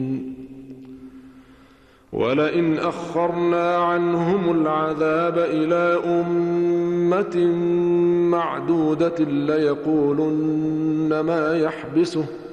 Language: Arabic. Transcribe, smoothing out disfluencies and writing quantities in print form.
ولئن أخرنا عنهم العذاب إلى أمة معدودة ليقولن ما يحبسه